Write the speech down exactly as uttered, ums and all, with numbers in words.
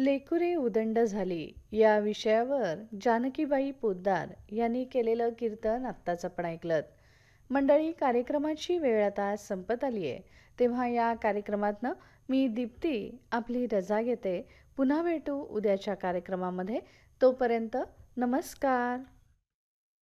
लेकुरे उदंड झाली या विषयावर जानकीबाई पोद्दार यांनी केलेलं कीर्तन आत्ताच आपण ऐकलं. मंडळी, कार्यक्रमाची वेळ आता संपत आली आहे, तेव्हा या कार्यक्रमातनं मी दीप्ती आपली रजा घेते. पुन्हा भेटू उद्याच्या कार्यक्रमामध्ये. तोपर्यंत नमस्कार.